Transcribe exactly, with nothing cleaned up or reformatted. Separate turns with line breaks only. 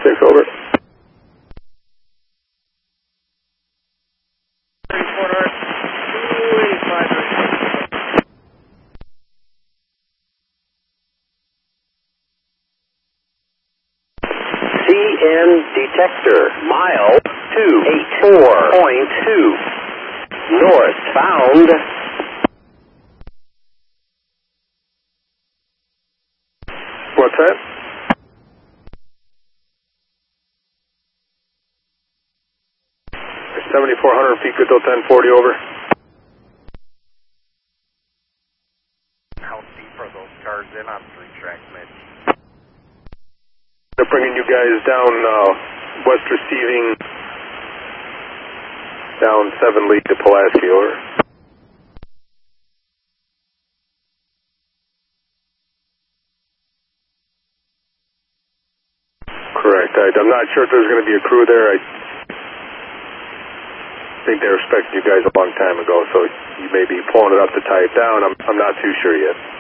six, over.
C N detector, mile two eight four point two, northbound.
What's that? seventy-four hundred feet, good till ten forty, over.
How deep are those cars in on three track, Mitch?
They're bringing you guys down uh, west receiving, down seven lead to Pulaski, over. Correct. I, I'm not sure if there's going to be a crew there. I think they were expecting you guys a long time ago, so you may be pulling it up to tie it down. I'm, I'm not too sure yet.